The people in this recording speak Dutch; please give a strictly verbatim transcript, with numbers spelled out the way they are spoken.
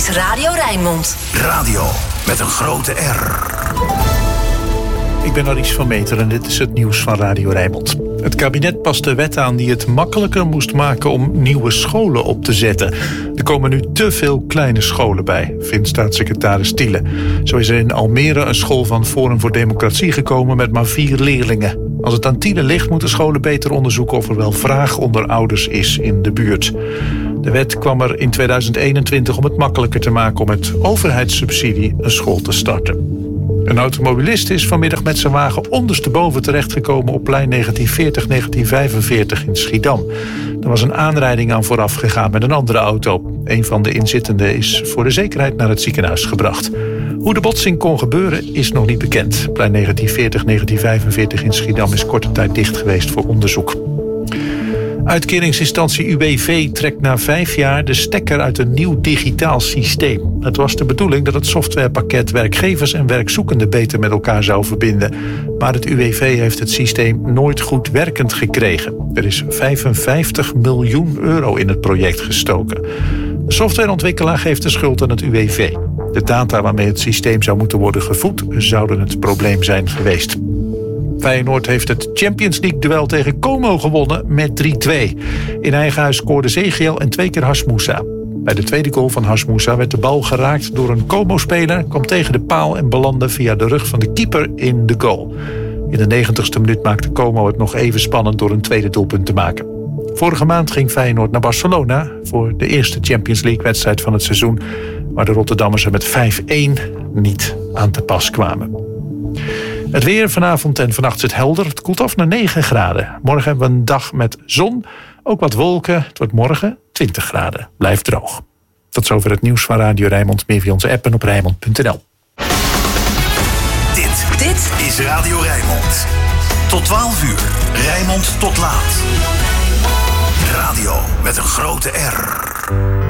is Radio Rijnmond. Radio met een grote R. Ik ben Aries van Meter en dit is het nieuws van Radio Rijnmond. Het kabinet past de wet aan die het makkelijker moest maken om nieuwe scholen op te zetten. Er komen nu te veel kleine scholen bij, vindt staatssecretaris Thiele. Zo is er in Almere een school van Forum voor Democratie gekomen met maar vier leerlingen. Als het aan Thiele ligt, moeten scholen beter onderzoeken of er wel vraag onder ouders is in de buurt. De wet kwam er in tweeduizend eenentwintig om het makkelijker te maken om met overheidssubsidie een school te starten. Een automobilist is vanmiddag met zijn wagen ondersteboven terechtgekomen op plein negentien veertig negentien vijfenveertig in Schiedam. Er was een aanrijding aan vooraf gegaan met een andere auto. Een van de inzittenden is voor de zekerheid naar het ziekenhuis gebracht. Hoe de botsing kon gebeuren is nog niet bekend. Plein negentien veertig negentien vijfenveertig in Schiedam is korte tijd dicht geweest voor onderzoek. Uitkeringsinstantie U W V trekt na vijf jaar de stekker uit een nieuw digitaal systeem. Het was de bedoeling dat het softwarepakket werkgevers en werkzoekenden beter met elkaar zou verbinden. Maar het U W V heeft het systeem nooit goed werkend gekregen. Er is vijfenvijftig miljoen euro in het project gestoken. De softwareontwikkelaar geeft de schuld aan het U W V. De data waarmee het systeem zou moeten worden gevoed zouden het probleem zijn geweest. Feyenoord heeft het Champions League-duel tegen Como gewonnen met drie twee. In eigen huis scoorde Zegiel en twee keer Hasmoussa. Bij de tweede goal van Hasmoussa werd de bal geraakt door een Como-speler, kwam tegen de paal en belandde via de rug van de keeper in de goal. In de negentigste minuut maakte Como het nog even spannend door een tweede doelpunt te maken. Vorige maand ging Feyenoord naar Barcelona voor de eerste Champions League-wedstrijd van het seizoen, waar de Rotterdammers er met vijf-een niet aan te pas kwamen. Het weer vanavond en vannacht is het helder. Het koelt af naar negen graden. Morgen hebben we een dag met zon, ook wat wolken. Het wordt morgen twintig graden. Blijft droog. Tot zover het nieuws van Radio Rijnmond. Meer via onze app en op rijnmond punt n l. Dit, dit is Radio Rijnmond. Tot twaalf uur. Rijnmond tot laat. Radio met een grote R.